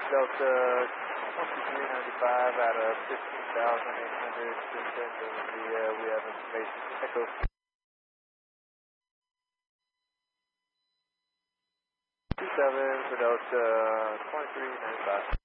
Delta 2395 out of 15,800, descend over we have information. Echo. 27 for Delta 2395.